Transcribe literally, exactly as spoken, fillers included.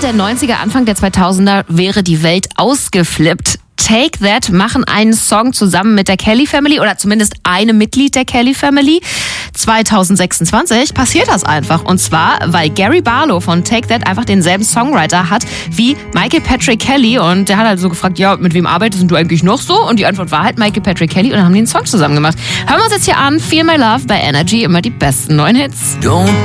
der neunziger, Anfang der zweitausender wäre die Welt ausgeflippt. Take That machen einen Song zusammen mit der Kelly Family oder zumindest einem Mitglied der Kelly Family. zwanzig sechsundzwanzig passiert das einfach. Und zwar, weil Gary Barlow von Take That einfach denselben Songwriter hat wie Michael Patrick Kelly. Und der hat halt so gefragt, ja, mit wem arbeitest du eigentlich noch so? Und die Antwort war halt Michael Patrick Kelly. Und dann haben die einen Song zusammen gemacht. Hören wir uns jetzt hier an. Feel My Love bei Energy. Immer die besten neuen Hits. Don't